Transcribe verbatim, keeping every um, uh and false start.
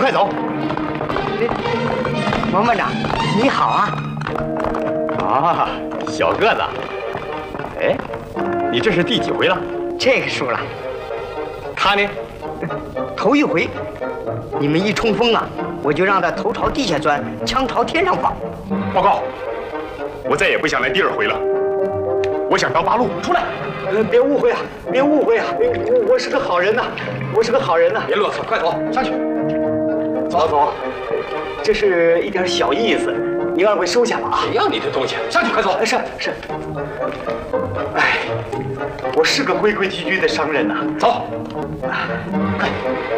快走！ 王班长，你好啊！ 啊，小个子，哎，你这是第几回了？ 这个输了， 他呢？ 头一回。你们一冲锋啊，我就让他头朝地下钻，枪朝天上放。 报告，我再也不想来第二回了。我想当八路，出来！ 呃，别误会啊，别误会啊，我我是个好人呐，我是个好人呐。 别啰嗦，快走，上去。 老总，这是一点小意思，您二位收下吧啊。 谁要你的东西？上去，快走。 是是。哎，我是个规规矩矩的商人呐。 走，快。